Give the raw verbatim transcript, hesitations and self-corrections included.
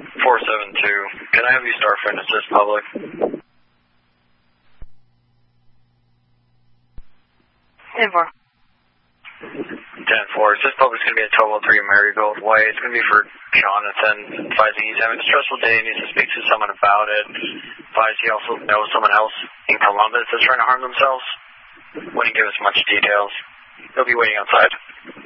four seven two. Can I have you start friend assist public? ten four. ten four. Assist public is going to be a twelve oh three Marigold Way. It's going to be for Jonathan. Advising he's having a stressful day and needs to speak to someone about it. Advise he also knows someone else in Columbus that's trying to harm themselves. Wouldn't give us much details. He'll be waiting outside.